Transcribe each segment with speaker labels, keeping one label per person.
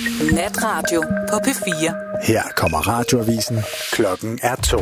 Speaker 1: Natradio på P4.
Speaker 2: Her kommer radioavisen. Klokken er 2.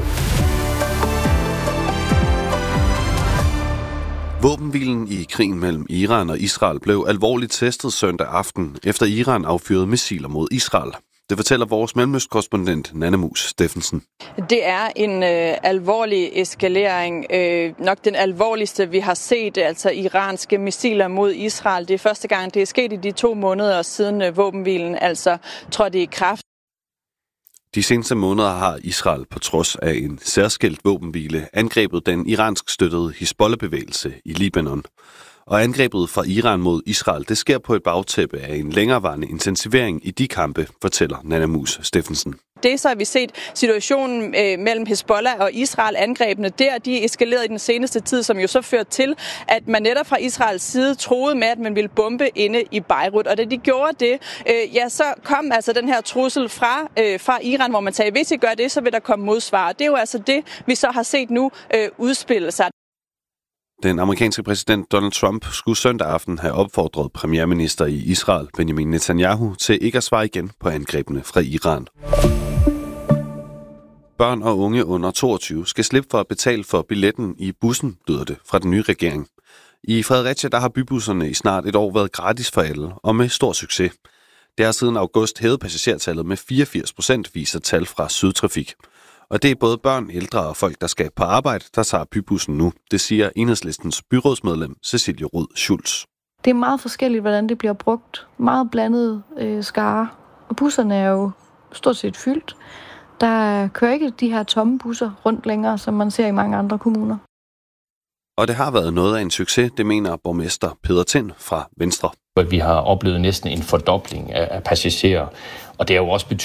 Speaker 3: Våbenhvilen i krigen mellem Iran og Israel blev alvorligt testet søndag aften, efter Iran affyrede missiler mod Israel. Det fortæller vores mellemøstkorrespondent Nanna Mus Steffensen.
Speaker 4: Det er en alvorlig eskalering. Nok den alvorligste, vi har set, altså iranske missiler mod Israel. Det er første gang, det er sket i de 2 måneder siden våbenhvilen altså trådte i kraft.
Speaker 3: De seneste måneder har Israel på trods af en særskilt våbenhvile angrebet den iransk støttede Hizbollah-bevægelse i Libanon. Og angrebet fra Iran mod Israel, det sker på et bagtæppe af en længerevarende intensivering i de kampe, fortæller Nanna Mus Steffensen.
Speaker 4: Det så har vi set situationen mellem Hizbollah og Israel, angrebene der, de eskalerede i den seneste tid, som jo så førte til, at man netop fra Israels side troede med, at man ville bombe inde i Beirut. Og da de gjorde det, så kom altså den her trussel fra Iran, hvor man sagde, hvis I gør det, så vil der komme modsvar. Det er jo altså det, vi så har set nu udspille sig.
Speaker 3: Den amerikanske præsident Donald Trump skulle søndag aften have opfordret premierminister i Israel, Benjamin Netanyahu, til ikke at svare igen på angrebene fra Iran. Børn og unge under 22 skal slippe for at betale for billetten i bussen, lyder det fra den nye regering. I Fredericia der har bybusserne i snart et år været gratis for alle, og med stor succes. Det har siden august hævet passagertallet med 84%, viser tal fra Sydtrafik. Og det er både børn, ældre og folk, der skal på arbejde, der tager bybussen nu. Det siger Enhedslistens byrådsmedlem Cecilie Rud Schultz.
Speaker 5: Det er meget forskelligt, hvordan det bliver brugt. Meget blandet skare. Og busserne er jo stort set fyldt. Der kører ikke de her tomme busser rundt længere, som man ser i mange andre kommuner.
Speaker 3: Og det har været noget af en succes, det mener borgmester Peter Tind fra Venstre.
Speaker 6: Vi har oplevet næsten en fordobling af passagerer, og det har jo også